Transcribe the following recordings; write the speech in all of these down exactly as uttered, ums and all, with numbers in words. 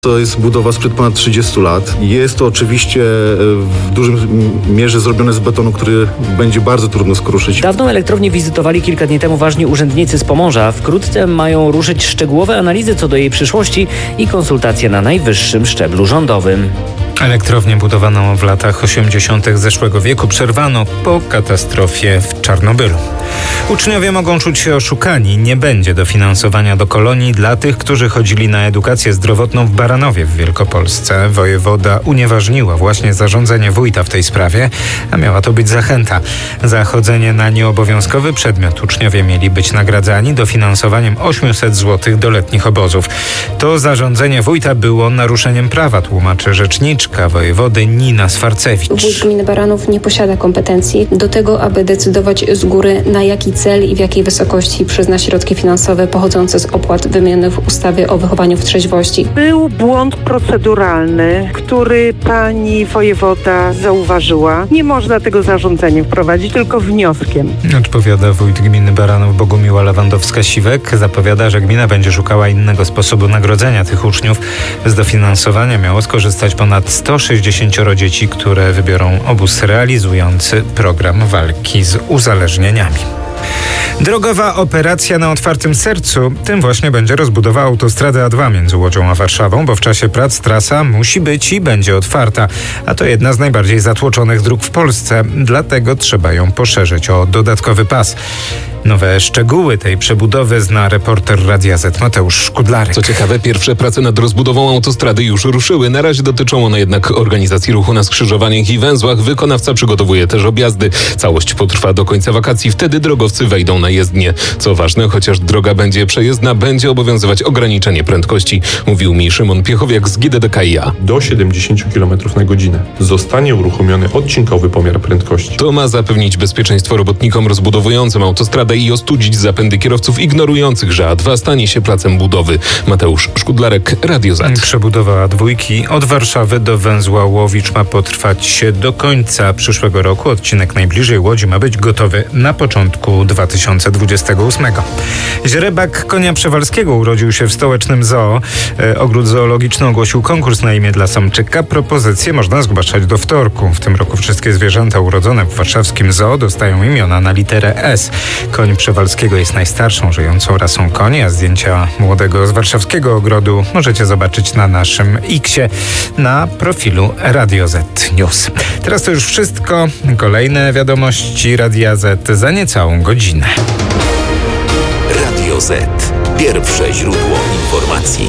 To jest budowa sprzed ponad trzydziestu lat. Jest to oczywiście w dużym mierze zrobione z betonu, który będzie bardzo trudno skruszyć. Dawną elektrownię wizytowali kilka dni temu ważni urzędnicy z Pomorza. Wkrótce mają ruszyć szczegółowe analizy co do jej przyszłości i konsultacje na najwyższym szczeblu rządowym. Elektrownię budowaną w latach osiemdziesiątych zeszłego wieku przerwano po katastrofie w Czarnobylu. Uczniowie mogą czuć się oszukani. Nie będzie dofinansowania do kolonii dla tych, którzy chodzili na edukację zdrowotną w Baranowie w Wielkopolsce. Wojewoda unieważniła właśnie zarządzenie wójta w tej sprawie, a miała to być zachęta. Za chodzenie na nieobowiązkowy przedmiot uczniowie mieli być nagradzani dofinansowaniem osiemset złotych do letnich obozów. To zarządzenie wójta było naruszeniem prawa, tłumaczy rzeczniczka wojewody Nina Swarcewicz. Wójt gminy Baranów nie posiada kompetencji do tego, aby decydować z góry, na jaki cel i w jakiej wysokości przyzna środki finansowe pochodzące z opłat wymienionych w ustawie o wychowaniu w trzeźwości. Był błąd proceduralny, który pani wojewoda zauważyła. Nie można tego zarządzeniem wprowadzić, tylko wnioskiem. Odpowiada wójt gminy Baranów Bogumiła Lewandowska-Siwek. Zapowiada, że gmina będzie szukała innego sposobu nagrodzenia tych uczniów. Z dofinansowania miało skorzystać ponad sto sześćdziesięcioro dzieci, które wybiorą obóz realizujący program walki z uzależnieniami. Drogowa operacja na otwartym sercu. Tym właśnie będzie rozbudowa autostrady A dwa między Łodzią a Warszawą, bo w czasie prac trasa musi być i będzie otwarta. A to jedna z najbardziej zatłoczonych dróg w Polsce. Dlatego trzeba ją poszerzyć o dodatkowy pas. Nowe szczegóły tej przebudowy zna reporter Radia Z Mateusz Szkudlarek. Co ciekawe, pierwsze prace nad rozbudową autostrady już ruszyły. Na razie dotyczą one jednak organizacji ruchu na skrzyżowaniach i węzłach. Wykonawca przygotowuje też objazdy. Całość potrwa do końca wakacji. Wtedy drogowcy wejdą na jezdnię. Co ważne, chociaż droga będzie przejezdna, będzie obowiązywać ograniczenie prędkości, mówił mi Szymon Piechowiak z G D D K i A. Do siedemdziesiąt kilometrów na godzinę zostanie uruchomiony odcinkowy pomiar prędkości. To ma zapewnić bezpieczeństwo robotnikom rozbudowującym autostradę i ostudzić zapędy kierowców ignorujących, że A dwa stanie się placem budowy. Mateusz Szkudlarek, Radio Z. Przebudowa A dwa od Warszawy do węzła Łowicz ma potrwać do końca przyszłego roku. Odcinek najbliżej Łodzi ma być gotowy na początku dwa tysiące dwudziestego ósmego. Źrebak konia przewalskiego urodził się w stołecznym zoo. Ogród zoologiczny ogłosił konkurs na imię dla samczyka. Propozycje można zgłaszać do wtorku. W tym roku wszystkie zwierzęta urodzone w warszawskim zoo dostają imiona na literę S. Koń przewalskiego jest najstarszą żyjącą rasą koni, a zdjęcia młodego z warszawskiego ogrodu możecie zobaczyć na naszym X-ie na profilu Radio Z News. Teraz to już wszystko. Kolejne wiadomości Radia Z za niecałą godzinę. Radio Z. Pierwsze źródło informacji.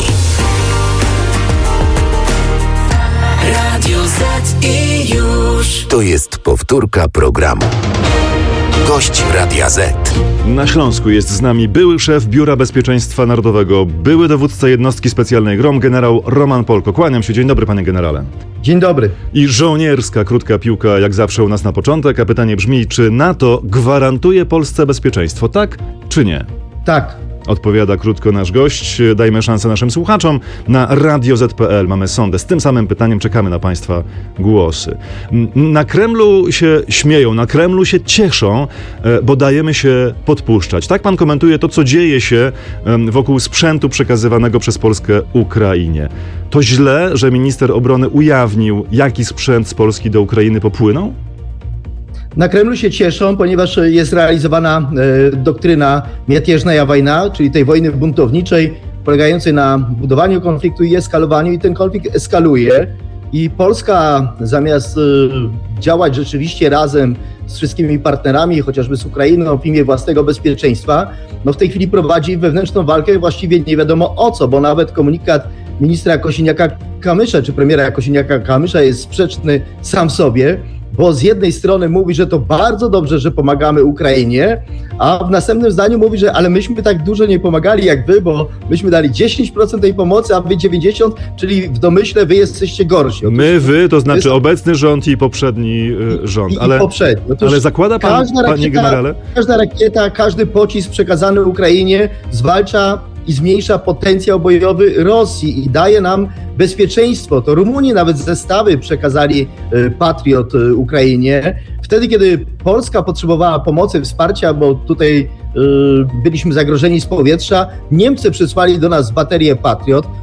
Radio Z i już. To jest powtórka programu. Gość Radia Z. Na Śląsku jest z nami były szef Biura Bezpieczeństwa Narodowego, były dowódca jednostki specjalnej GROM, generał Roman Polko. Kłaniam się. Dzień dobry, panie generale. Dzień dobry. I żołnierska krótka piłka, jak zawsze u nas na początek, a pytanie brzmi, czy NATO gwarantuje Polsce bezpieczeństwo, tak czy nie? Tak. Odpowiada krótko nasz gość. Dajmy szansę naszym słuchaczom. Na radio zet kropka pe el mamy sondę. Z tym samym pytaniem czekamy na państwa głosy. Na Kremlu się śmieją, na Kremlu się cieszą, bo dajemy się podpuszczać. Tak pan komentuje to, co dzieje się wokół sprzętu przekazywanego przez Polskę Ukrainie. To źle, że minister obrony ujawnił, jaki sprzęt z Polski do Ukrainy popłynął? Na Kremlu się cieszą, ponieważ jest realizowana e, doktryna miятежная wojna, czyli tej wojny buntowniczej, polegającej na budowaniu konfliktu i eskalowaniu, i ten konflikt eskaluje. I Polska zamiast e, działać rzeczywiście razem z wszystkimi partnerami, chociażby z Ukrainą, w imię własnego bezpieczeństwa, no w tej chwili prowadzi wewnętrzną walkę właściwie nie wiadomo o co, bo nawet komunikat ministra Kosiniaka-Kamysza, czy premiera Kosiniaka-Kamysza jest sprzeczny sam sobie, bo z jednej strony mówi, że to bardzo dobrze, że pomagamy Ukrainie, a w następnym zdaniu mówi, że ale myśmy tak dużo nie pomagali jak wy, bo myśmy dali dziesięć procent tej pomocy, a wy dziewięćdziesiąt procent, czyli w domyśle wy jesteście gorsi. Otóż My, wy, to znaczy jest... obecny rząd i poprzedni rząd. I, ale, i poprzedni. Otóż ale zakłada pan, rakieta, panie generale? Każda rakieta, każdy pocisk przekazany Ukrainie zwalcza i zmniejsza potencjał bojowy Rosji i daje nam bezpieczeństwo. To Rumuni nawet zestawy przekazali Patriot Ukrainie. Wtedy, kiedy Polska potrzebowała pomocy, wsparcia, bo tutaj byliśmy zagrożeni z powietrza, Niemcy przysłali do nas baterię Patriot.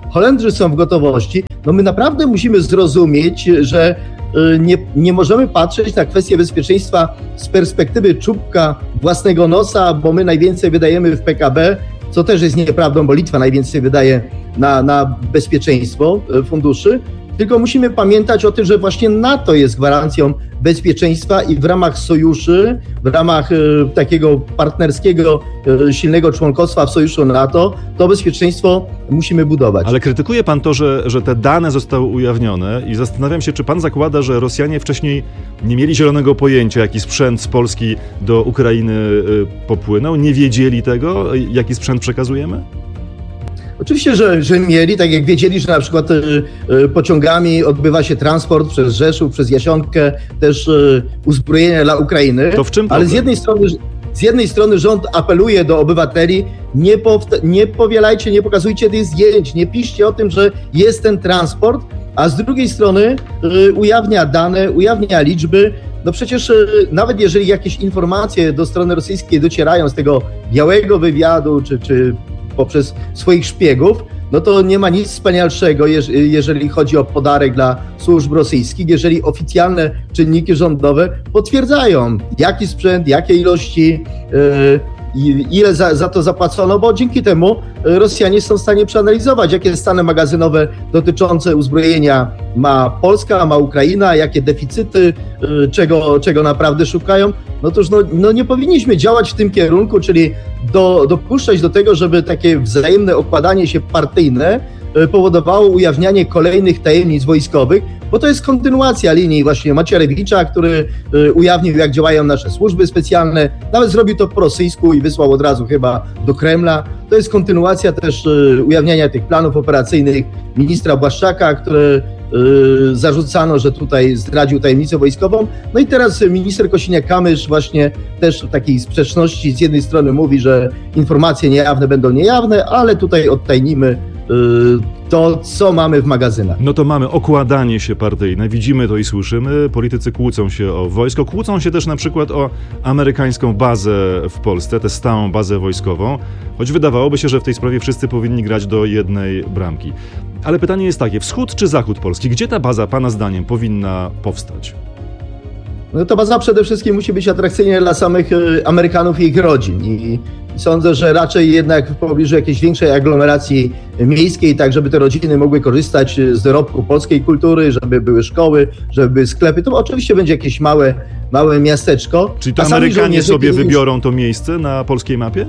Holendrzy są w gotowości, no my naprawdę musimy zrozumieć, że nie, nie możemy patrzeć na kwestię bezpieczeństwa z perspektywy czubka własnego nosa, bo my najwięcej wydajemy w P K B, co też jest nieprawdą, bo Litwa najwięcej wydaje na, na bezpieczeństwo funduszy, tylko musimy pamiętać o tym, że właśnie NATO jest gwarancją bezpieczeństwa i w ramach sojuszy, w ramach e, takiego partnerskiego, e, silnego członkostwa w sojuszu NATO, to bezpieczeństwo musimy budować. Ale krytykuje pan to, że, że te dane zostały ujawnione i zastanawiam się, czy pan zakłada, że Rosjanie wcześniej nie mieli zielonego pojęcia, jaki sprzęt z Polski do Ukrainy e, popłynął, nie wiedzieli tego, jaki sprzęt przekazujemy? Oczywiście, że, że mieli, tak jak wiedzieli, że na przykład y, y, pociągami odbywa się transport przez Rzeszów, przez Jasionkę, też y, uzbrojenia dla Ukrainy. To w czym Ale z jednej strony, z jednej strony rząd apeluje do obywateli, nie, powta- nie powielajcie, nie pokazujcie tych zdjęć, nie piszcie o tym, że jest ten transport, a z drugiej strony y, ujawnia dane, ujawnia liczby. No przecież y, nawet jeżeli jakieś informacje do strony rosyjskiej docierają z tego białego wywiadu, czy, czy poprzez swoich szpiegów, no to nie ma nic wspanialszego, jeżeli chodzi o podarek dla służb rosyjskich, jeżeli oficjalne czynniki rządowe potwierdzają, jaki sprzęt, jakie ilości, yy, ile za, za to zapłacono, bo dzięki temu Rosjanie są w stanie przeanalizować, jakie stany magazynowe dotyczące uzbrojenia ma Polska, ma Ukraina, jakie deficyty, yy, czego, czego naprawdę szukają. No toż no, no nie powinniśmy działać w tym kierunku, czyli do, dopuszczać do tego, żeby takie wzajemne okładanie się partyjne powodowało ujawnianie kolejnych tajemnic wojskowych, bo to jest kontynuacja linii właśnie Macierewicza, który ujawnił, jak działają nasze służby specjalne, nawet zrobił to po rosyjsku i wysłał od razu chyba do Kremla. To jest kontynuacja też ujawniania tych planów operacyjnych ministra Błaszczaka, który zarzucano, że tutaj zdradził tajemnicę wojskową. No i teraz minister Kosiniak-Kamysz właśnie też w takiej sprzeczności z jednej strony mówi, że informacje niejawne będą niejawne, ale tutaj odtajnimy to, co mamy w magazynach. No to mamy okładanie się partyjne, widzimy to i słyszymy. Politycy kłócą się o wojsko, kłócą się też na przykład o amerykańską bazę w Polsce, tę stałą bazę wojskową, choć wydawałoby się, że w tej sprawie wszyscy powinni grać do jednej bramki. Ale pytanie jest takie, wschód czy zachód Polski? Gdzie ta baza, pana zdaniem, powinna powstać? No to baza przede wszystkim musi być atrakcyjna dla samych Amerykanów i ich rodzin. I sądzę, że raczej jednak w pobliżu jakiejś większej aglomeracji miejskiej, tak żeby te rodziny mogły korzystać z dorobku polskiej kultury, żeby były szkoły, żeby były sklepy. To oczywiście będzie jakieś małe, małe miasteczko. Czyli to Amerykanie sobie wybiorą to miejsce na polskiej mapie?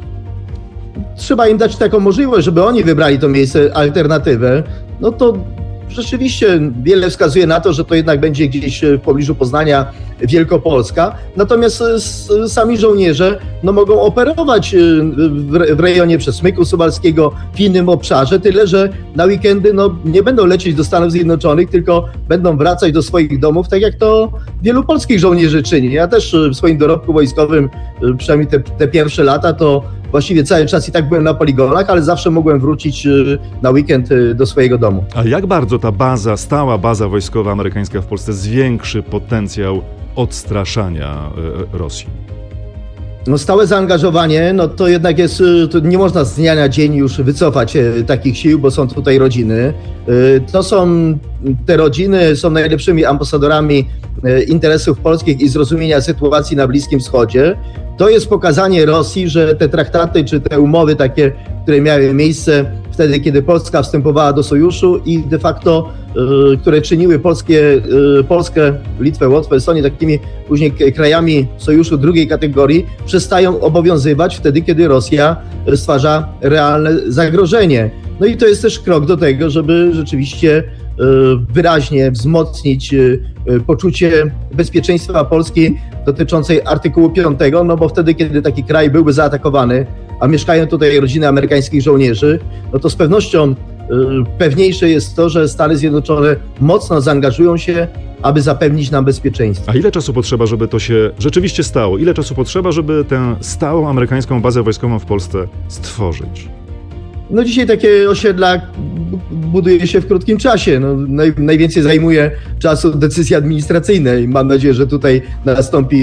Trzeba im dać taką możliwość, żeby oni wybrali to miejsce, alternatywę. No to rzeczywiście wiele wskazuje na to, że to jednak będzie gdzieś w pobliżu Poznania, Wielkopolska. Natomiast sami żołnierze no, mogą operować w, w rejonie Przesmyku Suwalskiego, w innym obszarze, tyle że na weekendy no, nie będą lecieć do Stanów Zjednoczonych, tylko będą wracać do swoich domów, tak jak to wielu polskich żołnierzy czyni. Ja też w swoim dorobku wojskowym, przynajmniej te, te pierwsze lata, to właściwie cały czas i tak byłem na poligonach, ale zawsze mogłem wrócić na weekend do swojego domu. A jak bardzo ta baza, stała baza wojskowa amerykańska w Polsce zwiększy potencjał odstraszania Rosji? No stałe zaangażowanie, no to jednak jest, to nie można z dnia na dzień już wycofać takich sił, bo są tutaj rodziny. To są, te rodziny są najlepszymi ambasadorami interesów polskich i zrozumienia sytuacji na Bliskim Wschodzie. To jest pokazanie Rosji, że te traktaty czy te umowy takie, które miały miejsce wtedy, kiedy Polska wstępowała do sojuszu i de facto, y, które czyniły Polskie, y, Polskę, Litwę, Łotwę, Estonię takimi później krajami sojuszu drugiej kategorii, przestają obowiązywać wtedy, kiedy Rosja stwarza realne zagrożenie. No i to jest też krok do tego, żeby rzeczywiście y, wyraźnie wzmocnić y, poczucie bezpieczeństwa Polski dotyczącej artykułu piątego, no bo wtedy, kiedy taki kraj byłby zaatakowany, a mieszkają tutaj rodziny amerykańskich żołnierzy, no to z pewnością y, pewniejsze jest to, że Stany Zjednoczone mocno zaangażują się, aby zapewnić nam bezpieczeństwo. A ile czasu potrzeba, żeby to się rzeczywiście stało? Ile czasu potrzeba, żeby tę stałą amerykańską bazę wojskową w Polsce stworzyć? No dzisiaj takie osiedla buduje się w krótkim czasie. No, naj, najwięcej zajmuje czasu decyzje administracyjne i mam nadzieję, że tutaj nastąpi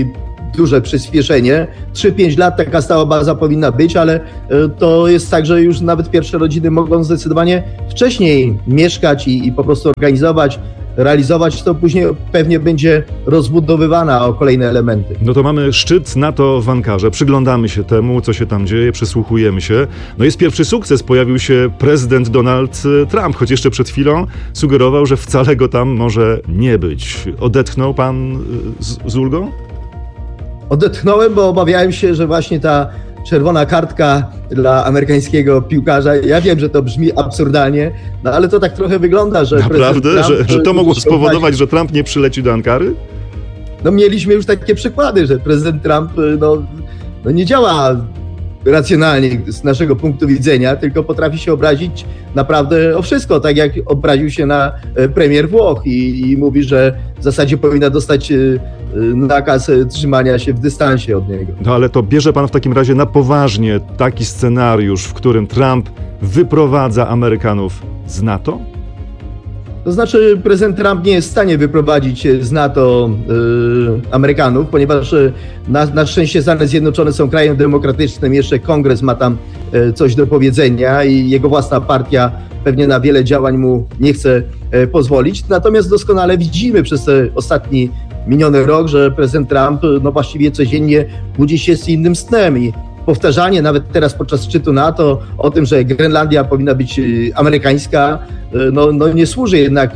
duże przyspieszenie. trzy pięć lat taka stała baza powinna być, ale to jest tak, że już nawet pierwsze rodziny mogą zdecydowanie wcześniej mieszkać i, i po prostu organizować, realizować, to później pewnie będzie rozbudowywana o kolejne elementy. No to mamy szczyt NATO w Ankarze. Przyglądamy się temu, co się tam dzieje, przysłuchujemy się. No jest pierwszy sukces. Pojawił się prezydent Donald Trump, choć jeszcze przed chwilą sugerował, że wcale go tam może nie być. Odetchnął pan z, z ulgą? Odetchnąłem, bo obawiałem się, że właśnie ta czerwona kartka dla amerykańskiego piłkarza. Ja wiem, że to brzmi absurdalnie, no ale to tak trochę wygląda, że... Naprawdę? Trump, że, że to mogło spowodować, że Trump nie przyleci do Ankary? No mieliśmy już takie przykłady, że prezydent Trump no, no nie działa racjonalnie z naszego punktu widzenia, tylko potrafi się obrazić naprawdę o wszystko, tak jak obraził się na premier Włoch i, i mówi, że w zasadzie powinna dostać nakaz trzymania się w dystansie od niego. No ale to bierze pan w takim razie na poważnie taki scenariusz, w którym Trump wyprowadza Amerykanów z NATO? To znaczy prezydent Trump nie jest w stanie wyprowadzić z NATO yy, Amerykanów, ponieważ na, na szczęście Stany Zjednoczone są krajem demokratycznym, jeszcze Kongres ma tam yy, coś do powiedzenia i jego własna partia pewnie na wiele działań mu nie chce yy, pozwolić. Natomiast doskonale widzimy przez ten ostatni miniony rok, że prezydent Trump no właściwie codziennie budzi się z innym snem i powtarzanie nawet teraz podczas szczytu NATO o tym, że Grenlandia powinna być amerykańska, no, no nie służy jednak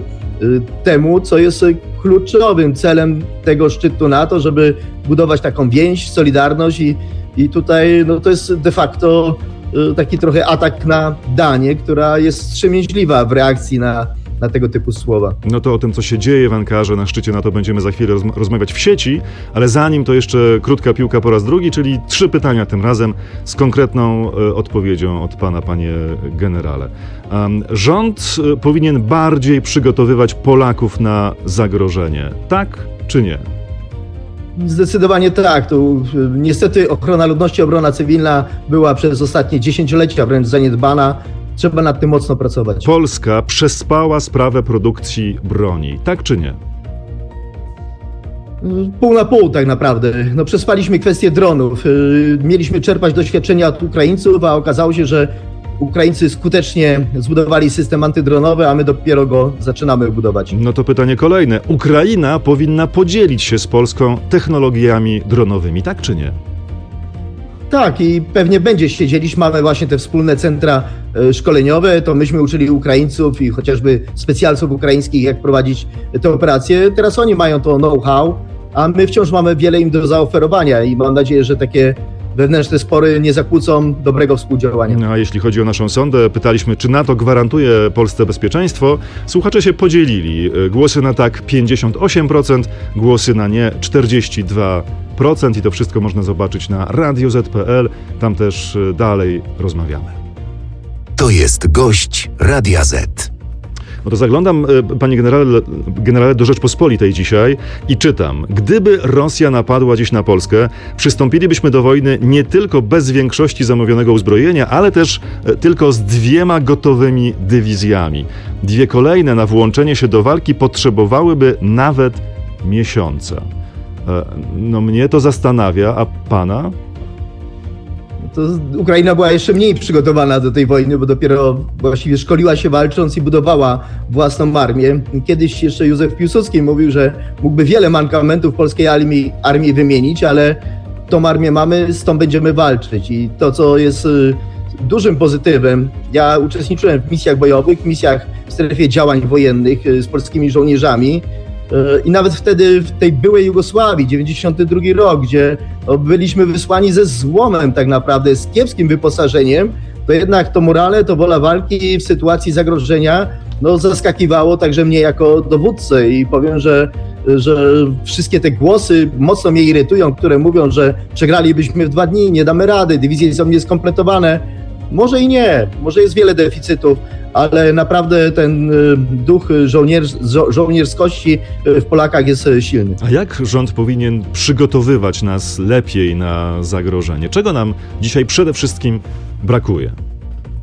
temu, co jest kluczowym celem tego szczytu NATO, żeby budować taką więź, solidarność i, i tutaj no, to jest de facto taki trochę atak na Danię, która jest wstrzemięźliwa w reakcji na na tego typu słowa. No to o tym, co się dzieje w Ankarze na szczycie NATO będziemy za chwilę rozma- rozmawiać w sieci, ale zanim to jeszcze krótka piłka po raz drugi, czyli trzy pytania tym razem z konkretną e, odpowiedzią od pana, panie generale. Um, rząd e, powinien bardziej przygotowywać Polaków na zagrożenie, tak czy nie? Zdecydowanie tak. Tu, niestety ochrona ludności, obrona cywilna była przez ostatnie dziesięciolecia wręcz zaniedbana. Trzeba nad tym mocno pracować. Polska przespała sprawę produkcji broni, tak czy nie? Pół na pół tak naprawdę. No, przespaliśmy kwestię dronów. Mieliśmy czerpać doświadczenia od Ukraińców, a okazało się, że Ukraińcy skutecznie zbudowali system antydronowy, a my dopiero go zaczynamy budować. No to pytanie kolejne. Ukraina powinna podzielić się z Polską technologiami dronowymi, tak czy nie? Tak, i pewnie będzie się dzielić. Mamy właśnie te wspólne centra szkoleniowe, to myśmy uczyli Ukraińców i chociażby specjalców ukraińskich, jak prowadzić te operacje. Teraz oni mają to know-how, a my wciąż mamy wiele im do zaoferowania i mam nadzieję, że takie wewnętrzne spory nie zakłócą dobrego współdziałania. No, a jeśli chodzi o naszą sondę, pytaliśmy, czy NATO gwarantuje Polsce bezpieczeństwo. Słuchacze się podzielili. Głosy na tak pięćdziesiąt osiem procent, głosy na nie czterdzieści dwa procent i to wszystko można zobaczyć na radio zet kropka pe el. Tam też dalej rozmawiamy. To jest gość Radia Z. No to zaglądam, panie generale, generale, do Rzeczpospolitej dzisiaj i czytam. Gdyby Rosja napadła dziś na Polskę, przystąpilibyśmy do wojny nie tylko bez większości zamówionego uzbrojenia, ale też tylko z dwiema gotowymi dywizjami. Dwie kolejne na włączenie się do walki potrzebowałyby nawet miesiąca. No mnie to zastanawia, a pana? To Ukraina była jeszcze mniej przygotowana do tej wojny, bo dopiero właściwie szkoliła się walcząc i budowała własną armię. Kiedyś jeszcze Józef Piłsudski mówił, że mógłby wiele mankamentów polskiej armii, armii wymienić, ale tą armię mamy, z tą będziemy walczyć. I to, co jest dużym pozytywem, ja uczestniczyłem w misjach bojowych, w misjach w strefie działań wojennych z polskimi żołnierzami. I nawet wtedy w tej byłej Jugosławii, dziewięćdziesiąty drugi rok, gdzie no, byliśmy wysłani ze złomem tak naprawdę, z kiepskim wyposażeniem, to jednak to morale, to wola walki w sytuacji zagrożenia no, zaskakiwało także mnie jako dowódcę i powiem, że, że wszystkie te głosy mocno mnie irytują, które mówią, że przegralibyśmy w dwa dni, nie damy rady, dywizje są nieskompletowane. Może i nie, może jest wiele deficytów, ale naprawdę ten duch żołnierz, żo- żołnierskości w Polakach jest silny. A jak rząd powinien przygotowywać nas lepiej na zagrożenie? Czego nam dzisiaj przede wszystkim brakuje?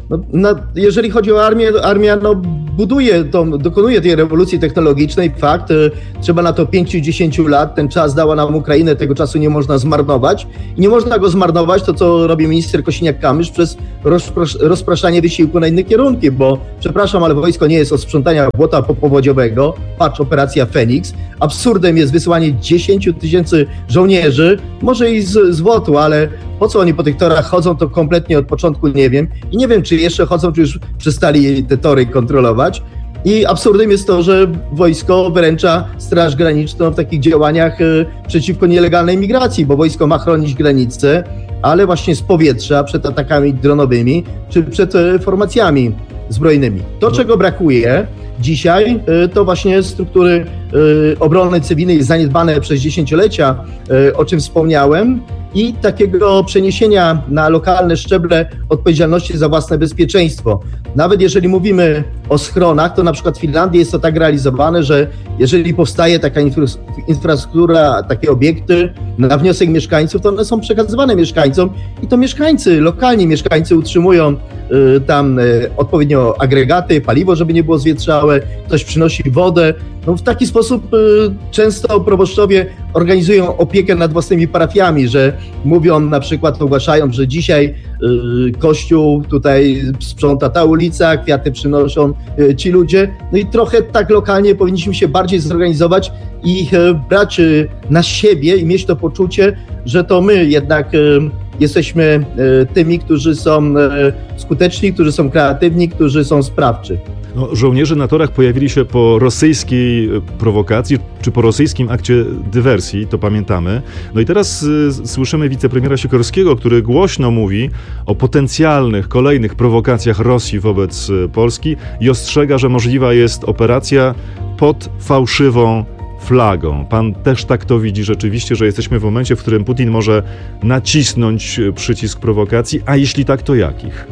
No, na, jeżeli chodzi o armię, armia no, buduje, to, dokonuje tej rewolucji technologicznej, fakt, y, trzeba na to pięć do dziesięciu lat, ten czas dała nam Ukrainę, tego czasu nie można zmarnować i nie można go zmarnować, to co robi minister Kosiniak-Kamysz, przez rozpras- rozpraszanie wysiłku na inne kierunki, bo przepraszam, ale wojsko nie jest od sprzątania błota powodziowego, patrz operacja Feniks, absurdem jest wysyłanie dziesięć tysięcy żołnierzy, może i z, z WOT-u, ale po co oni po tych torach chodzą, to kompletnie od początku nie wiem i nie wiem, czy jeszcze chodzą, czy już przestali te tory kontrolować. I absurdem jest to, że wojsko wyręcza Straż Graniczną w takich działaniach y, przeciwko nielegalnej migracji, bo wojsko ma chronić granice, ale właśnie z powietrza, przed atakami dronowymi, czy przed y, formacjami zbrojnymi. To, czego brakuje dzisiaj, y, to właśnie struktury y, obrony cywilnej zaniedbane przez dziesięciolecia, y, o czym wspomniałem, i takiego przeniesienia na lokalne szczeble odpowiedzialności za własne bezpieczeństwo. Nawet jeżeli mówimy o schronach, to na przykład w Finlandii jest to tak realizowane, że jeżeli powstaje taka infra- infrastruktura, takie obiekty na wniosek mieszkańców, to one są przekazywane mieszkańcom i to mieszkańcy, lokalni mieszkańcy utrzymują y, tam y, odpowiednio agregaty, paliwo, żeby nie było zwietrzałe, ktoś przynosi wodę. No, w taki sposób y, często proboszczowie organizują opiekę nad własnymi parafiami, że mówią na przykład, ogłaszają, że dzisiaj y, kościół tutaj sprząta ta ulica, kwiaty przynoszą y, ci ludzie. No i trochę tak lokalnie powinniśmy się bardziej zorganizować i y, brać y, na siebie i mieć to poczucie, że to my jednak y, jesteśmy y, tymi, którzy są y, skuteczni, którzy są kreatywni, którzy są sprawczy. No, żołnierze na torach pojawili się po rosyjskiej prowokacji, czy po rosyjskim akcie dywersji, to pamiętamy. No i teraz y, słyszymy wicepremiera Sikorskiego, który głośno mówi o potencjalnych kolejnych prowokacjach Rosji wobec y, Polski i ostrzega, że możliwa jest operacja pod fałszywą flagą. Pan też tak to widzi rzeczywiście, że jesteśmy w momencie, w którym Putin może nacisnąć przycisk prowokacji, a jeśli tak, to jakich?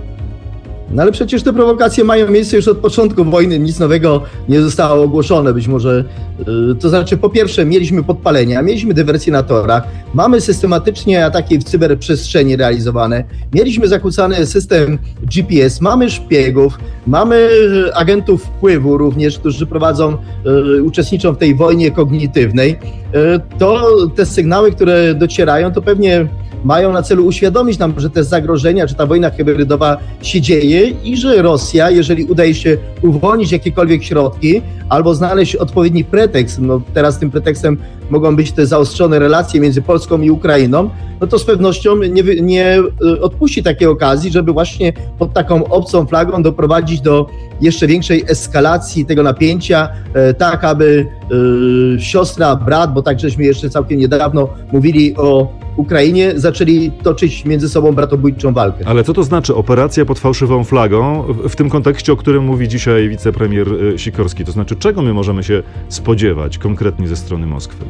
No ale przecież te prowokacje mają miejsce już od początku wojny, nic nowego nie zostało ogłoszone, być może, yy, to znaczy po pierwsze mieliśmy podpalenia, mieliśmy dywersje na torach, mamy systematycznie ataki w cyberprzestrzeni realizowane, mieliśmy zakłócany system G P S, mamy szpiegów, mamy agentów wpływu również, którzy prowadzą, yy, uczestniczą w tej wojnie kognitywnej, yy, to te sygnały, które docierają, to pewnie mają na celu uświadomić nam, że te zagrożenia, że ta wojna hybrydowa się dzieje i że Rosja, jeżeli udaje się uwolnić jakiekolwiek środki albo znaleźć odpowiedni pretekst, no teraz tym pretekstem mogą być te zaostrzone relacje między Polską i Ukrainą, no to z pewnością nie, nie odpuści takiej okazji, żeby właśnie pod taką obcą flagą doprowadzić do jeszcze większej eskalacji tego napięcia, tak aby yy, siostra, brat, bo tak żeśmy jeszcze całkiem niedawno mówili o Ukrainie, zaczęli toczyć między sobą bratobójczą walkę. Ale co to znaczy operacja pod fałszywą flagą w tym kontekście, o którym mówi dzisiaj wicepremier Sikorski? To znaczy, czego my możemy się spodziewać konkretnie ze strony Moskwy?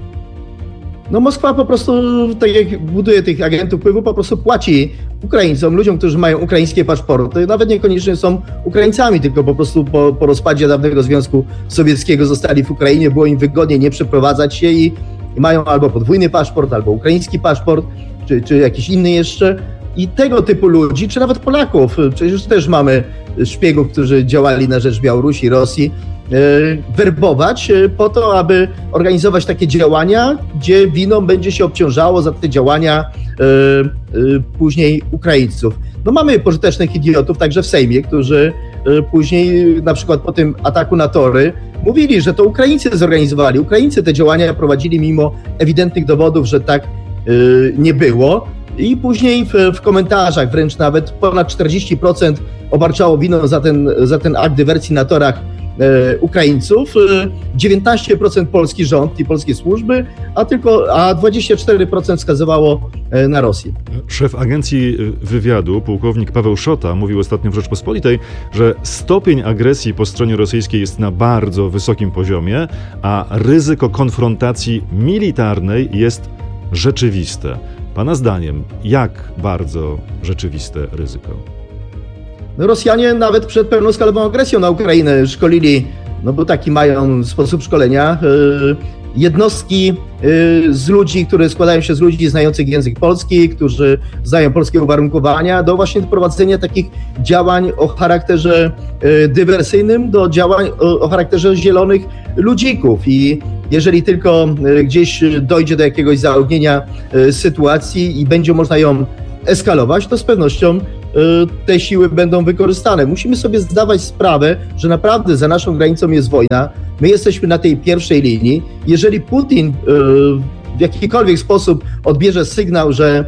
No Moskwa po prostu, tak jak buduje tych agentów wpływu, po prostu płaci Ukraińcom, ludziom, którzy mają ukraińskie paszporty, nawet niekoniecznie są Ukraińcami, tylko po prostu po, po rozpadzie dawnego Związku Sowieckiego zostali w Ukrainie, było im wygodnie nie przeprowadzać się i mają albo podwójny paszport, albo ukraiński paszport, czy, czy jakiś inny jeszcze. I tego typu ludzi, czy nawet Polaków, przecież też mamy szpiegów, którzy działali na rzecz Białorusi, Rosji, e, werbować po to, aby organizować takie działania, gdzie winą będzie się obciążało za te działania e, e, później Ukraińców. No mamy pożytecznych idiotów także w Sejmie, którzy e, później na przykład po tym ataku na tory mówili, że to Ukraińcy zorganizowali. Ukraińcy te działania prowadzili mimo ewidentnych dowodów, że tak y, nie było. I później w, w komentarzach wręcz nawet ponad czterdzieści procent obarczało winą za ten, za ten akt dywersji na torach e, Ukraińców, dziewiętnaście procent polski rząd i polskie służby, a tylko a dwadzieścia cztery procent wskazywało e, na Rosję. Szef Agencji Wywiadu, pułkownik Paweł Szota, mówił ostatnio w Rzeczpospolitej, że stopień agresji po stronie rosyjskiej jest na bardzo wysokim poziomie, a ryzyko konfrontacji militarnej jest rzeczywiste. Pana zdaniem, jak bardzo rzeczywiste ryzyko? No Rosjanie nawet przed pełnoskalową agresją na Ukrainę szkolili, no bo taki mają sposób szkolenia, jednostki z ludzi, które składają się z ludzi znających język polski, którzy znają polskie uwarunkowania, do właśnie prowadzenia takich działań o charakterze dywersyjnym, do działań o charakterze zielonych ludzików. I jeżeli tylko gdzieś dojdzie do jakiegoś zaognienia sytuacji i będzie można ją eskalować, to z pewnością te siły będą wykorzystane. Musimy sobie zdawać sprawę, że naprawdę za naszą granicą jest wojna. My jesteśmy na tej pierwszej linii. Jeżeli Putin w jakikolwiek sposób odbierze sygnał, że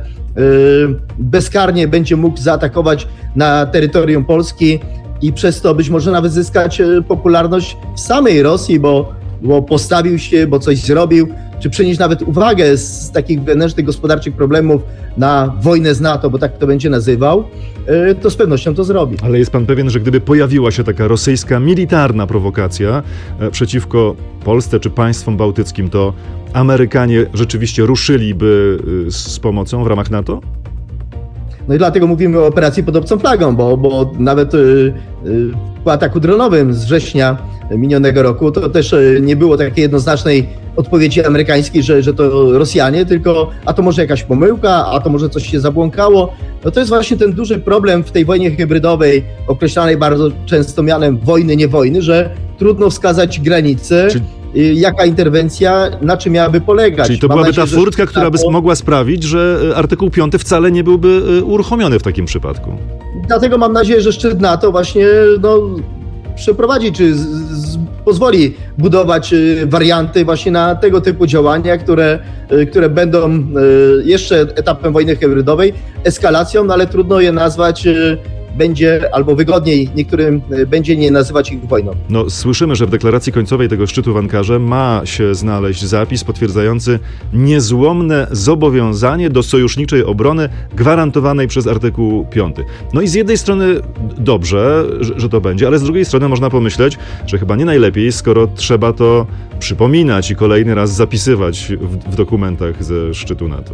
bezkarnie będzie mógł zaatakować na terytorium Polski i przez to być może nawet zyskać popularność w samej Rosji, bo, bo postawił się, bo coś zrobił, czy przynieść nawet uwagę z takich wewnętrznych gospodarczych problemów na wojnę z NATO, bo tak to będzie nazywał, to z pewnością to zrobi. Ale jest pan pewien, że gdyby pojawiła się taka rosyjska militarna prowokacja przeciwko Polsce czy państwom bałtyckim, to Amerykanie rzeczywiście ruszyliby z pomocą w ramach NATO? No i dlatego mówimy o operacji pod obcą flagą, bo, bo nawet yy, yy, po ataku dronowym z września minionego roku to też nie było takiej jednoznacznej odpowiedzi amerykańskiej, że, że to Rosjanie, tylko a to może jakaś pomyłka, a to może coś się zabłąkało. No to jest właśnie ten duży problem w tej wojnie hybrydowej, określanej bardzo często mianem wojny, nie wojny, że trudno wskazać granice, Czy... jaka interwencja, na czym miałaby polegać. Czyli to Mam byłaby nadzieję, ta furtka, która by NATO... mogła sprawić, że artykuł piąty wcale nie byłby uruchomiony w takim przypadku. Dlatego mam nadzieję, że szczyt NATO właśnie no, przeprowadzi, czy z, z, pozwoli budować y, warianty właśnie na tego typu działania, które, y, które będą y, jeszcze etapem wojny hybrydowej, eskalacją, no, ale trudno je nazwać y, będzie, albo wygodniej niektórym będzie nie nazywać ich wojną. No, słyszymy, że w deklaracji końcowej tego szczytu w Ankarze ma się znaleźć zapis potwierdzający niezłomne zobowiązanie do sojuszniczej obrony gwarantowanej przez artykuł piąty. No i z jednej strony dobrze, że, że to będzie, ale z drugiej strony można pomyśleć, że chyba nie najlepiej, skoro trzeba to przypominać i kolejny raz zapisywać w, w dokumentach ze szczytu NATO.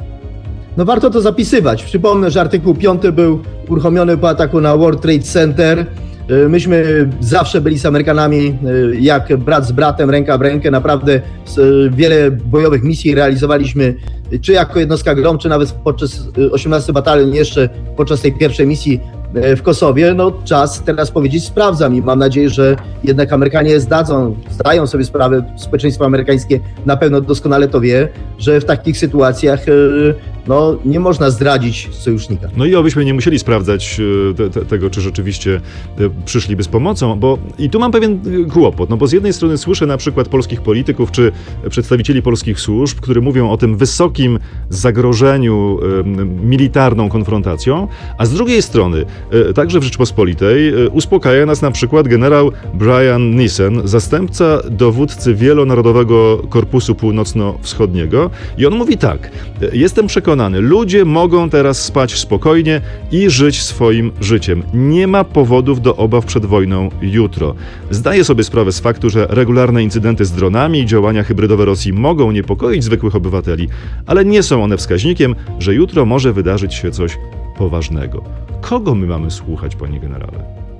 No warto to zapisywać. Przypomnę, że artykuł piąty był uruchomiony po ataku na World Trade Center. Myśmy zawsze byli z Amerykanami jak brat z bratem, ręka w rękę. Naprawdę wiele bojowych misji realizowaliśmy, czy jako jednostka GROM, czy nawet podczas osiemnasty Batalion, jeszcze podczas tej pierwszej misji w Kosowie. No czas teraz powiedzieć sprawdzam i mam nadzieję, że jednak Amerykanie zdadzą, zdają sobie sprawę, społeczeństwo amerykańskie na pewno doskonale to wie, że w takich sytuacjach no, nie można zdradzić sojusznika. No i obyśmy nie musieli sprawdzać te, te, tego, czy rzeczywiście przyszliby z pomocą, bo i tu mam pewien kłopot, no bo z jednej strony słyszę na przykład polskich polityków, czy przedstawicieli polskich służb, którzy mówią o tym wysokim zagrożeniu militarną konfrontacją, a z drugiej strony także w Rzeczypospolitej uspokaja nas na przykład generał Brian Nissen, zastępca dowódcy Wielonarodowego Korpusu Północno-Wschodniego, i on mówi tak: jestem przekonany, ludzie mogą teraz spać spokojnie i żyć swoim życiem. Nie ma powodów do obaw przed wojną jutro. Zdaję sobie sprawę z faktu, że regularne incydenty z dronami i działania hybrydowe Rosji mogą niepokoić zwykłych obywateli, ale nie są one wskaźnikiem, że jutro może wydarzyć się coś poważnego. Kogo my mamy słuchać, panie generale?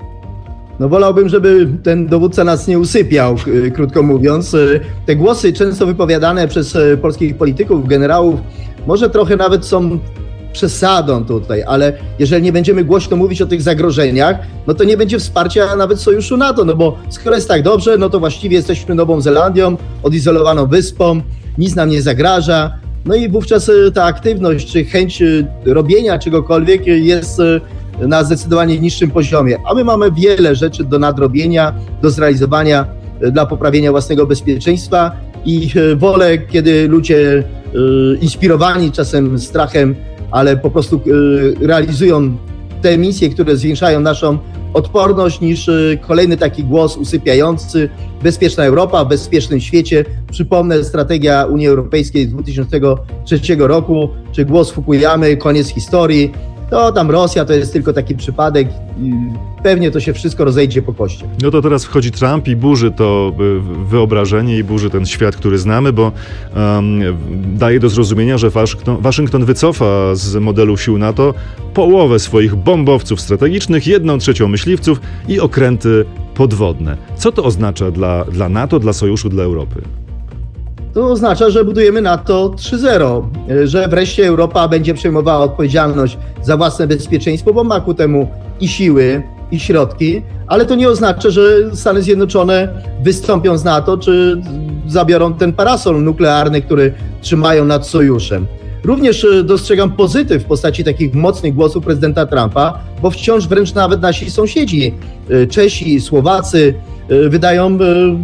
No wolałbym, żeby ten dowódca nas nie usypiał, krótko mówiąc. Te głosy często wypowiadane przez polskich polityków, generałów, może trochę nawet są przesadą tutaj, ale jeżeli nie będziemy głośno mówić o tych zagrożeniach, no to nie będzie wsparcia nawet sojuszu NATO, no bo skoro jest tak dobrze, no to właściwie jesteśmy Nową Zelandią, odizolowaną wyspą, nic nam nie zagraża, no i wówczas ta aktywność czy chęć robienia czegokolwiek jest na zdecydowanie niższym poziomie, a my mamy wiele rzeczy do nadrobienia, do zrealizowania dla poprawienia własnego bezpieczeństwa i wolę, kiedy ludzie inspirowani czasem strachem, ale po prostu realizują te misje, które zwiększają naszą odporność, niż kolejny taki głos usypiający. Bezpieczna Europa w bezpiecznym świecie. Przypomnę, strategia Unii Europejskiej z dwa tysiące trzeciego roku, czy głos Fukuyamy, koniec historii. To tam Rosja to jest tylko taki przypadek i pewnie to się wszystko rozejdzie po koście. No to teraz wchodzi Trump i burzy to wyobrażenie i burzy ten świat, który znamy, bo um, daje do zrozumienia, że Waszyngton, Waszyngton wycofa z modelu sił NATO połowę swoich bombowców strategicznych, jedną trzecią myśliwców i okręty podwodne. Co to oznacza dla, dla NATO, dla Sojuszu, dla Europy? to oznacza, że budujemy NATO trzy zero, że wreszcie Europa będzie przejmowała odpowiedzialność za własne bezpieczeństwo, bo ma ku temu i siły, i środki, ale to nie oznacza, że Stany Zjednoczone wystąpią z NATO, czy zabiorą ten parasol nuklearny, który trzymają nad sojuszem. Również dostrzegam pozytyw w postaci takich mocnych głosów prezydenta Trumpa, bo wciąż wręcz nawet nasi sąsiedzi, Czesi, Słowacy, wydają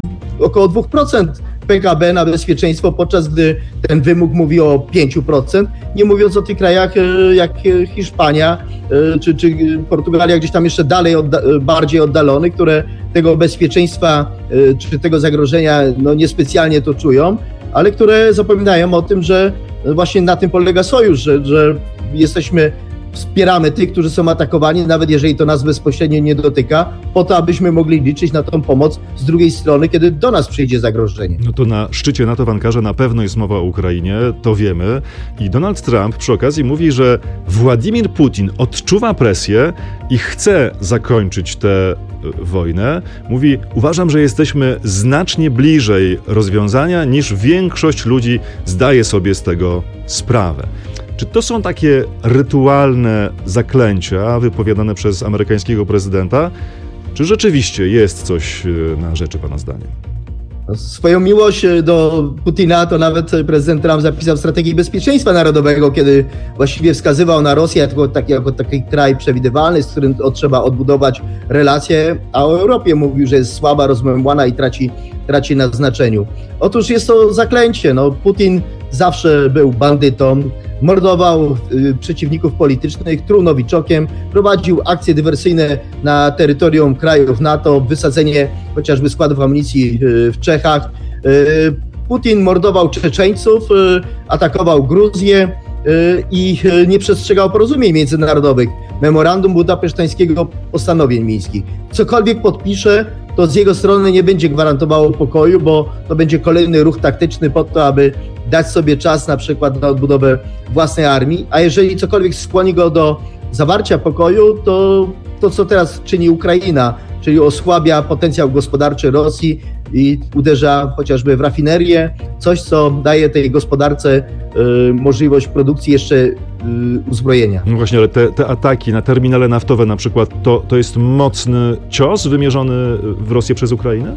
około dwa procent P K B na bezpieczeństwo, podczas gdy ten wymóg mówi o pięć procent, nie mówiąc o tych krajach jak Hiszpania czy, czy Portugalia, gdzieś tam jeszcze dalej, odda, bardziej oddalone, które tego bezpieczeństwa czy tego zagrożenia no, niespecjalnie to czują, ale które zapominają o tym, że właśnie na tym polega sojusz, że, że jesteśmy, wspieramy tych, którzy są atakowani, nawet jeżeli to nas bezpośrednio nie dotyka, po to, abyśmy mogli liczyć na tą pomoc z drugiej strony, kiedy do nas przyjdzie zagrożenie. No to na szczycie NATO w Ankarze na pewno jest mowa o Ukrainie, to wiemy. I Donald Trump przy okazji mówi, że Władimir Putin odczuwa presję i chce zakończyć tę wojnę. Mówi, uważam, że jesteśmy znacznie bliżej rozwiązania, niż większość ludzi zdaje sobie z tego sprawę. Czy to są takie rytualne zaklęcia wypowiadane przez amerykańskiego prezydenta, czy rzeczywiście jest coś na rzeczy pana zdaniem? Swoją miłość do Putina to nawet prezydent Trump zapisał w strategii bezpieczeństwa narodowego, kiedy właściwie wskazywał na Rosję jako taki, jako taki kraj przewidywalny, z którym trzeba odbudować relacje, a o Europie mówił, że jest słaba, rozmemłana i traci, traci na znaczeniu. Otóż jest to zaklęcie. No, Putin zawsze był bandytą, mordował y, przeciwników politycznych, truł nowiczokiem, prowadził akcje dywersyjne na terytorium krajów NATO, wysadzenie chociażby składów amunicji y, w Czechach. Y, Putin mordował Czeczeńców, y, atakował Gruzję y, i y, nie przestrzegał porozumień międzynarodowych, memorandum budapesztańskiego, postanowień miejskich. Cokolwiek podpisze, to z jego strony nie będzie gwarantowało pokoju, bo to będzie kolejny ruch taktyczny po to, aby dać sobie czas na przykład na odbudowę własnej armii, a jeżeli cokolwiek skłoni go do zawarcia pokoju, to to, co teraz czyni Ukraina, czyli osłabia potencjał gospodarczy Rosji i uderza chociażby w rafinerię, coś, co daje tej gospodarce y, możliwość produkcji jeszcze y, uzbrojenia. No właśnie, ale te, te ataki na terminale naftowe na przykład, to, to jest mocny cios wymierzony w Rosję przez Ukrainę?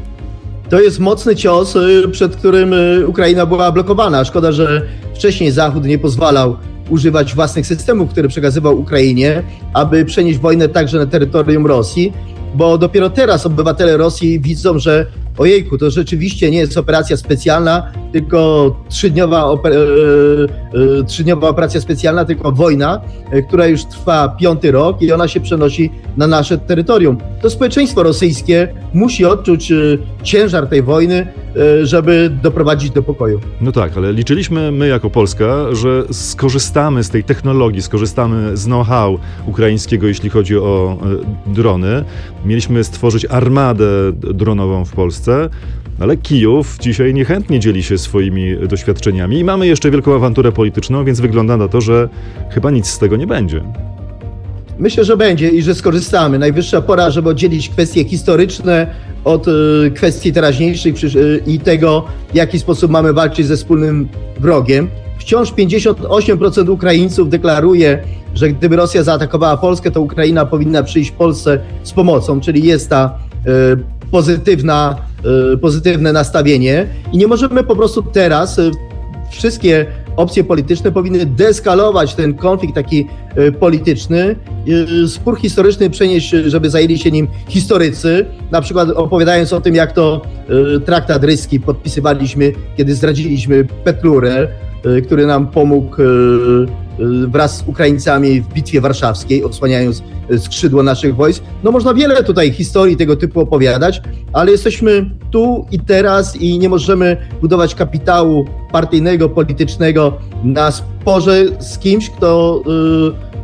To jest mocny cios, przed którym Ukraina była blokowana. Szkoda, że wcześniej Zachód nie pozwalał używać własnych systemów, które przekazywał Ukrainie, aby przenieść wojnę także na terytorium Rosji, bo dopiero teraz obywatele Rosji widzą, że ojejku, to rzeczywiście nie jest operacja specjalna, tylko trzydniowa, oper- yy, yy, trzydniowa operacja specjalna, tylko wojna, yy, która już trwa piąty rok i ona się przenosi na nasze terytorium. To społeczeństwo rosyjskie musi odczuć yy, ciężar tej wojny, yy, żeby doprowadzić do pokoju. No tak, ale liczyliśmy my jako Polska, że skorzystamy z tej technologii, skorzystamy z know-how ukraińskiego, jeśli chodzi o yy, drony. Mieliśmy stworzyć armadę dronową w Polsce. Ale Kijów dzisiaj niechętnie dzieli się swoimi doświadczeniami i mamy jeszcze wielką awanturę polityczną, więc wygląda na to, że chyba nic z tego nie będzie. Myślę, że będzie i że skorzystamy. Najwyższa pora, żeby oddzielić kwestie historyczne od y, kwestii teraźniejszych y, i tego, w jaki sposób mamy walczyć ze wspólnym wrogiem. Wciąż pięćdziesiąt osiem procent Ukraińców deklaruje, że gdyby Rosja zaatakowała Polskę, to Ukraina powinna przyjść Polsce z pomocą, czyli jest ta y, pozytywna, y, pozytywne nastawienie i nie możemy po prostu teraz, y, wszystkie opcje polityczne powinny deeskalować ten konflikt taki y, polityczny, y, spór historyczny przenieść, żeby zajęli się nim historycy, na przykład opowiadając o tym, jak to y, traktat ryski podpisywaliśmy, kiedy zdradziliśmy Petlurę, y, który nam pomógł y, wraz z Ukraińcami w Bitwie Warszawskiej, odsłaniając skrzydło naszych wojsk. No można wiele tutaj historii tego typu opowiadać, ale jesteśmy tu i teraz i nie możemy budować kapitału partyjnego, politycznego na sporze z kimś, kto,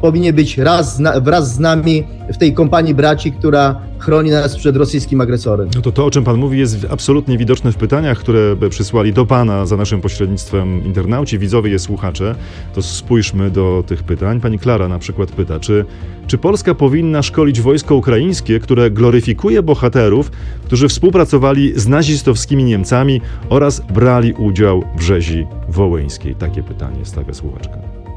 powinien być raz zna, wraz z nami w tej kompanii braci, która chroni nas przed rosyjskim agresorem. No to to, o czym pan mówi, jest absolutnie widoczne w pytaniach, które przysłali do pana za naszym pośrednictwem internauci, widzowie i słuchacze. To spójrzmy do tych pytań. Pani Klara na przykład pyta, czy, czy Polska powinna szkolić wojsko ukraińskie, które gloryfikuje bohaterów, którzy współpracowali z nazistowskimi Niemcami oraz brali udział w rzezi wołyńskiej? Takie pytanie stawia słuchaczka.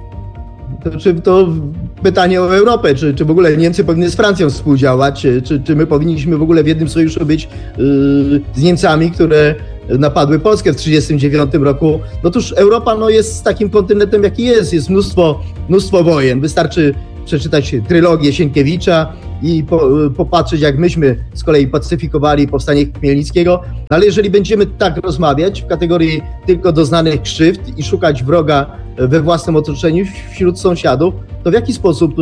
To, czy to pytanie o Europę, czy, czy w ogóle Niemcy powinny z Francją współdziałać, czy, czy, czy my powinniśmy w ogóle w jednym sojuszu być yy, z Niemcami, które napadły Polskę w tysiąc dziewięćset trzydziestym dziewiątym roku. No toż Europa no, jest takim kontynentem, jaki jest. Jest mnóstwo, mnóstwo wojen. Wystarczy przeczytać trylogię Sienkiewicza i po, popatrzeć, jak myśmy z kolei pacyfikowali powstanie Chmielnickiego. Ale jeżeli będziemy tak rozmawiać w kategorii tylko doznanych krzywd i szukać wroga we własnym otoczeniu, wśród sąsiadów, to w jaki sposób y,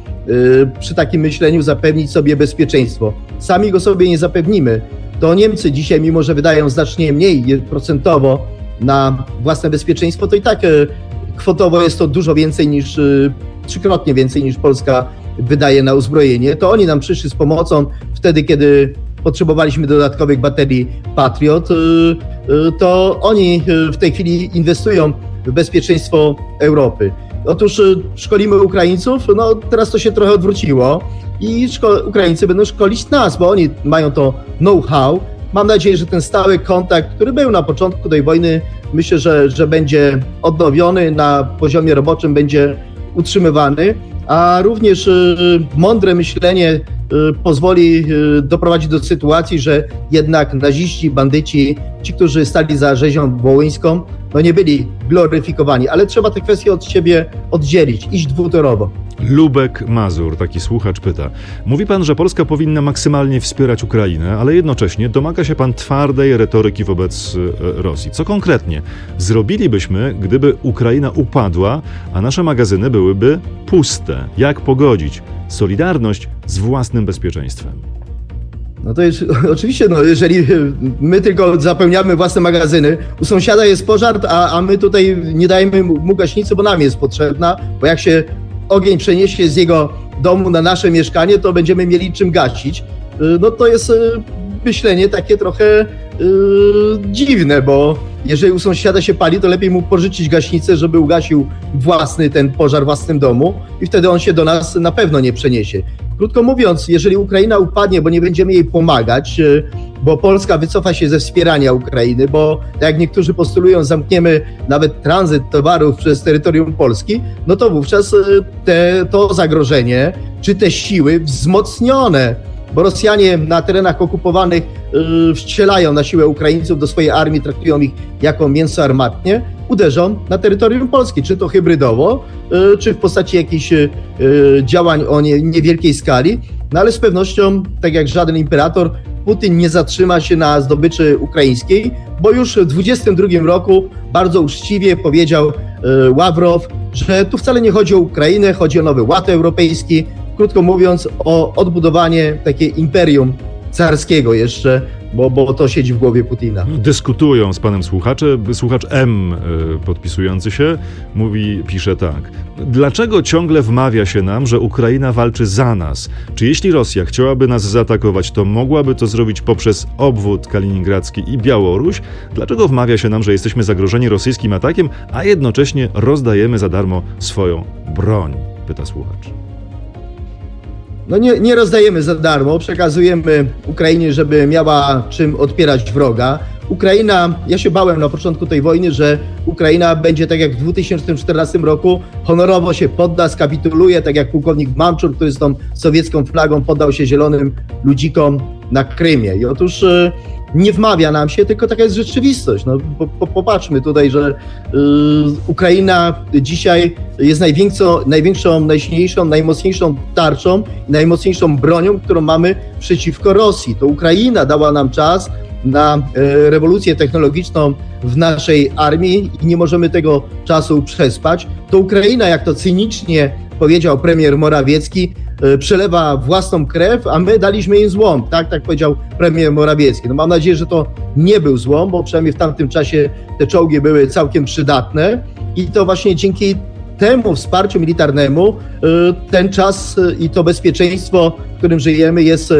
y, przy takim myśleniu zapewnić sobie bezpieczeństwo? Sami go sobie nie zapewnimy. To Niemcy dzisiaj, mimo że wydają znacznie mniej procentowo na własne bezpieczeństwo, to i tak y, kwotowo jest to dużo więcej niż, y, trzykrotnie więcej niż Polska wydaje na uzbrojenie. To oni nam przyszli z pomocą wtedy, kiedy potrzebowaliśmy dodatkowych baterii Patriot, y, y, to oni w tej chwili inwestują w bezpieczeństwo Europy. Otóż szkolimy Ukraińców, no teraz to się trochę odwróciło i szko- Ukraińcy będą szkolić nas, bo oni mają to know-how. Mam nadzieję, że ten stały kontakt, który był na początku tej wojny, myślę, że, że będzie odnowiony, na poziomie roboczym będzie utrzymywany, a również y, mądre myślenie y, pozwoli y, doprowadzić do sytuacji, że jednak naziści, bandyci, ci, którzy stali za rzezią wołyńską, no nie byli gloryfikowani, ale trzeba te kwestie od siebie oddzielić, iść dwutorowo. Lubek Mazur, taki słuchacz, pyta. Mówi pan, że Polska powinna maksymalnie wspierać Ukrainę, ale jednocześnie domaga się pan twardej retoryki wobec Rosji. Co konkretnie zrobilibyśmy, gdyby Ukraina upadła, a nasze magazyny byłyby puste? Jak pogodzić solidarność z własnym bezpieczeństwem? No to jest oczywiście, no jeżeli my tylko zapełniamy własne magazyny, u sąsiada jest pożar, a, a my tutaj nie dajemy mu gaśnicy, bo nam jest potrzebna, bo jak się ogień przeniesie z jego domu na nasze mieszkanie, to będziemy mieli czym gasić. No to jest myślenie takie trochę yy, dziwne, bo jeżeli u sąsiada się pali, to lepiej mu pożyczyć gaśnicę, żeby ugasił własny ten pożar w własnym domu i wtedy on się do nas na pewno nie przeniesie. Krótko mówiąc, jeżeli Ukraina upadnie, bo nie będziemy jej pomagać, bo Polska wycofa się ze wspierania Ukrainy, bo tak jak niektórzy postulują, zamkniemy nawet tranzyt towarów przez terytorium Polski, no to wówczas te, to zagrożenie, czy te siły wzmocnione, bo Rosjanie na terenach okupowanych yy, wstrzelają na siłę Ukraińców do swojej armii, traktują ich jako mięso armatnie, uderzą na terytorium Polski, czy to hybrydowo, yy, czy w postaci jakichś yy, działań o nie, niewielkiej skali, no ale z pewnością, tak jak żaden imperator, Putin nie zatrzyma się na zdobyczy ukraińskiej, bo już w dwudziestym drugim roku bardzo uczciwie powiedział yy, Ławrow, że tu wcale nie chodzi o Ukrainę, chodzi o nowy ład europejski, krótko mówiąc, o odbudowanie takiego imperium carskiego jeszcze, bo, bo to siedzi w głowie Putina. Dyskutują z panem słuchacze. Słuchacz M, podpisujący się, mówi, pisze tak. Dlaczego ciągle wmawia się nam, że Ukraina walczy za nas? Czy jeśli Rosja chciałaby nas zaatakować, to mogłaby to zrobić poprzez obwód kaliningradzki i Białoruś? Dlaczego wmawia się nam, że jesteśmy zagrożeni rosyjskim atakiem, a jednocześnie rozdajemy za darmo swoją broń? Pyta słuchacz. No nie, nie rozdajemy za darmo, przekazujemy Ukrainie, żeby miała czym odpierać wroga. Ukraina, ja się bałem na początku tej wojny, że Ukraina będzie tak jak w dwa tysiące czternastym roku, honorowo się podda, skapituluje, tak jak pułkownik Mamczur, który z tą sowiecką flagą poddał się zielonym ludzikom na Krymie. I otóż nie wmawia nam się, tylko taka jest rzeczywistość. No, po, po, popatrzmy tutaj, że yy, Ukraina dzisiaj jest największą, największą, najsilniejszą, najmocniejszą tarczą, najmocniejszą bronią, którą mamy przeciwko Rosji. To Ukraina dała nam czas na yy, rewolucję technologiczną w naszej armii i nie możemy tego czasu przespać. To Ukraina, jak to cynicznie powiedział premier Morawiecki, przelewa własną krew, a my daliśmy im złom. Tak, tak powiedział premier Morawiecki. No mam nadzieję, że to nie był złom, bo przynajmniej w tamtym czasie te czołgi były całkiem przydatne i to właśnie dzięki temu wsparciu militarnemu ten czas i to bezpieczeństwo, w którym żyjemy, jest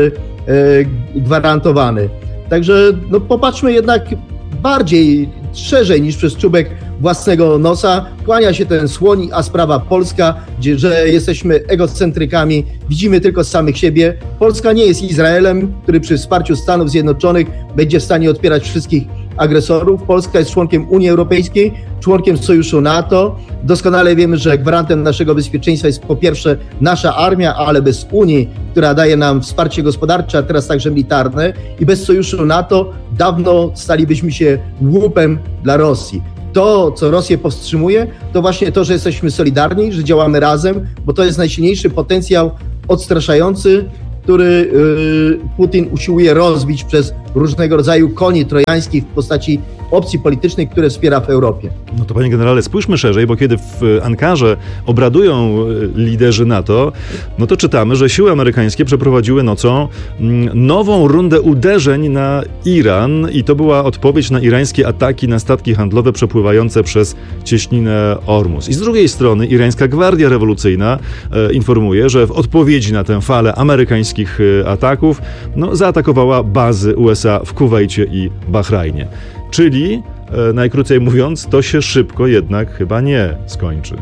gwarantowany. Także no, popatrzmy jednak bardziej, szerzej niż przez czubek własnego nosa. Kłania się ten słoń, a sprawa polska, gdzie, że jesteśmy egocentrykami, widzimy tylko samych siebie. Polska nie jest Izraelem, który przy wsparciu Stanów Zjednoczonych będzie w stanie odpierać wszystkich agresorów. Polska jest członkiem Unii Europejskiej, członkiem Sojuszu NATO. Doskonale wiemy, że gwarantem naszego bezpieczeństwa jest po pierwsze nasza armia, ale bez Unii, która daje nam wsparcie gospodarcze, a teraz także militarne, i bez Sojuszu NATO dawno stalibyśmy się łupem dla Rosji. To, co Rosję powstrzymuje, to właśnie to, że jesteśmy solidarni, że działamy razem, bo to jest najsilniejszy potencjał odstraszający, który Putin usiłuje rozbić przez różnego rodzaju koni trojańskich w postaci opcji politycznej, które wspiera w Europie. No to panie generale, spójrzmy szerzej, bo kiedy w Ankarze obradują liderzy NATO, no to czytamy, że siły amerykańskie przeprowadziły nocą nową rundę uderzeń na Iran i to była odpowiedź na irańskie ataki na statki handlowe przepływające przez cieśninę Ormus. I z drugiej strony irańska Gwardia Rewolucyjna e, informuje, że w odpowiedzi na tę falę amerykańskich ataków no, zaatakowała bazy U S A w Kuwejcie i Bahrajnie. Czyli, e, najkrócej mówiąc, to się szybko jednak chyba nie skończy.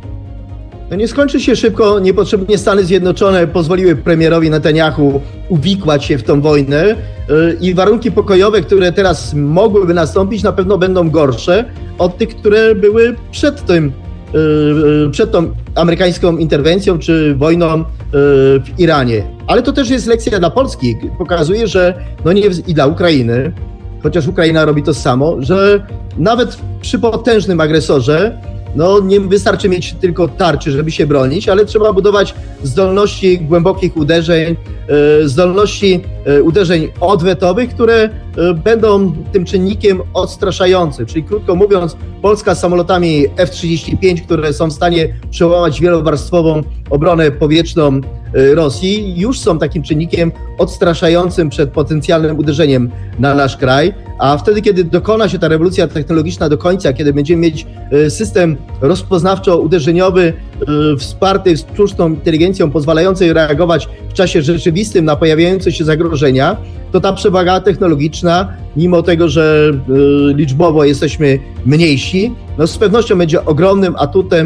No nie skończy się szybko. Niepotrzebnie Stany Zjednoczone pozwoliły premierowi Netanyahu uwikłać się w tą wojnę yy, i warunki pokojowe, które teraz mogłyby nastąpić, na pewno będą gorsze od tych, które były przed tym, yy, przed tą amerykańską interwencją czy wojną yy, w Iranie. Ale to też jest lekcja dla Polski. Pokazuje, że no nie i dla Ukrainy, chociaż Ukraina robi to samo, że nawet przy potężnym agresorze no nie wystarczy mieć tylko tarczy, żeby się bronić, ale trzeba budować zdolności głębokich uderzeń, zdolności uderzeń odwetowych, które będą tym czynnikiem odstraszającym. Czyli krótko mówiąc, Polska z samolotami F trzydzieści pięć, które są w stanie przełamać wielowarstwową obronę powietrzną Rosji, już są takim czynnikiem odstraszającym przed potencjalnym uderzeniem na nasz kraj. A wtedy, kiedy dokona się ta rewolucja technologiczna do końca, kiedy będziemy mieć system rozpoznawczo-uderzeniowy wsparty sztuczną inteligencją, pozwalający reagować w czasie rzeczywistym na pojawiające się zagrożenia, to ta przewaga technologiczna, mimo tego, że liczbowo jesteśmy mniejsi, no z pewnością będzie ogromnym atutem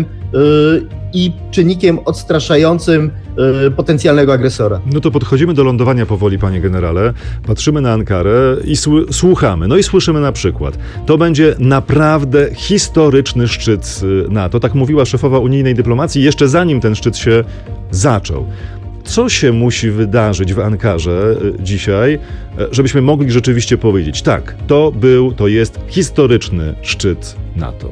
i czynnikiem odstraszającym potencjalnego agresora. No to podchodzimy do lądowania powoli, panie generale. Patrzymy na Ankarę i sły- słuchamy. No i słyszymy na przykład. To będzie naprawdę historyczny szczyt NATO. Tak mówiła szefowa unijnej dyplomacji jeszcze zanim ten szczyt się zaczął. Co się musi wydarzyć w Ankarze dzisiaj, żebyśmy mogli rzeczywiście powiedzieć, tak, to był, to jest historyczny szczyt NATO?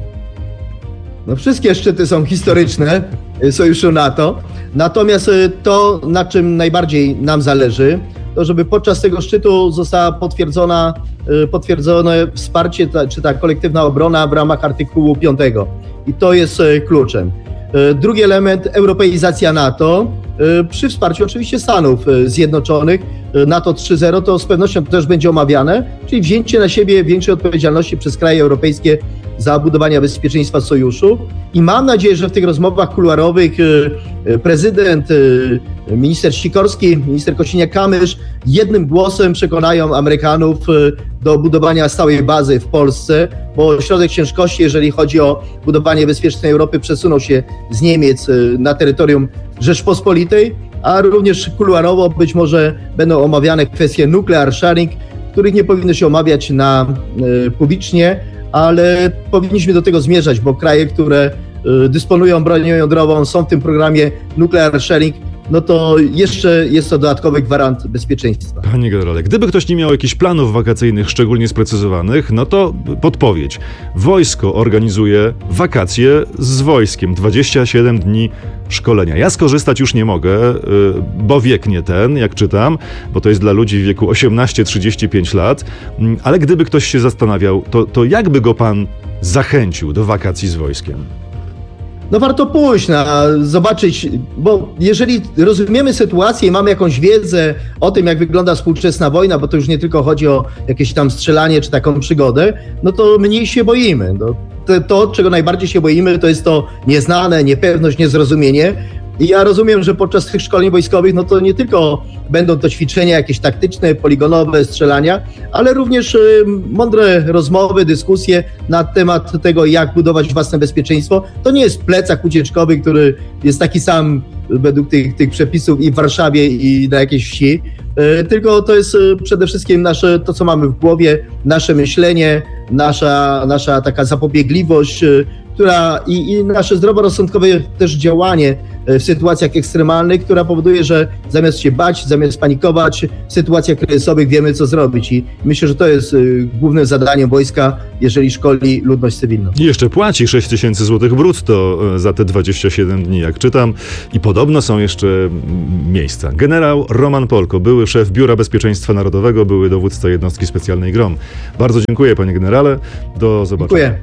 No wszystkie szczyty są historyczne Sojuszu NATO, natomiast to, na czym najbardziej nam zależy, to żeby podczas tego szczytu została potwierdzona, potwierdzone wsparcie, czy ta kolektywna obrona w ramach artykułu piątego. I to jest kluczem. Drugi element, europeizacja NATO, przy wsparciu oczywiście Stanów Zjednoczonych. NATO trzy zero to z pewnością też będzie omawiane, czyli wzięcie na siebie większej odpowiedzialności przez kraje europejskie za budowanie bezpieczeństwa sojuszu. I mam nadzieję, że w tych rozmowach kuluarowych prezydent, minister Sikorski, minister Kosiniak-Kamysz jednym głosem przekonają Amerykanów do budowania stałej bazy w Polsce, bo środek ciężkości, jeżeli chodzi o budowanie bezpiecznej Europy, przesunął się z Niemiec na terytorium Rzeczpospolitej, a również kuluarowo być może będą omawiane kwestie nuclear sharing, których nie powinno się omawiać na y, publicznie, ale powinniśmy do tego zmierzać, bo kraje, które y, dysponują bronią jądrową, są w tym programie nuclear sharing, no to jeszcze jest to dodatkowy gwarant bezpieczeństwa. Panie generale, gdyby ktoś nie miał jakichś planów wakacyjnych szczególnie sprecyzowanych, no to podpowiedź. Wojsko organizuje wakacje z wojskiem. dwadzieścia siedem dni szkolenia. Ja skorzystać już nie mogę, bo wiek nie ten, jak czytam, bo to jest dla ludzi w wieku osiemnaście trzydzieści pięć lat, ale gdyby ktoś się zastanawiał, to, to jak by go pan zachęcił do wakacji z wojskiem? No warto pójść, na, zobaczyć, bo jeżeli rozumiemy sytuację i mamy jakąś wiedzę o tym, jak wygląda współczesna wojna, bo to już nie tylko chodzi o jakieś tam strzelanie czy taką przygodę, no to mniej się boimy. No, to, to, czego najbardziej się boimy, to jest to nieznane, niepewność, niezrozumienie. I ja rozumiem, że podczas tych szkoleń wojskowych, no to nie tylko będą to ćwiczenia jakieś taktyczne, poligonowe, strzelania, ale również y, mądre rozmowy, dyskusje na temat tego, jak budować własne bezpieczeństwo. To nie jest plecak ucieczkowy, który jest taki sam według tych, tych przepisów i w Warszawie, i na jakiejś wsi, y, tylko to jest y, przede wszystkim nasze, to, co mamy w głowie, nasze myślenie, nasza, nasza taka zapobiegliwość, y, która i, i nasze zdroworozsądkowe też działanie w sytuacjach ekstremalnych, która powoduje, że zamiast się bać, zamiast panikować, w sytuacjach kryzysowych wiemy, co zrobić. I myślę, że to jest y, głównym zadaniem wojska, jeżeli szkoli ludność cywilną. I jeszcze płaci sześć tysięcy złotych brutto za te dwadzieścia siedem dni, jak czytam. I podobno są jeszcze miejsca. Generał Roman Polko, były szef Biura Bezpieczeństwa Narodowego, były dowódca jednostki specjalnej GROM. Bardzo dziękuję, panie generale. Do zobaczenia. Dziękuję.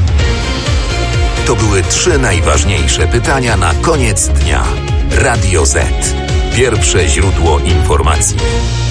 To były trzy najważniejsze pytania na koniec dnia. Radio Z. Pierwsze źródło informacji.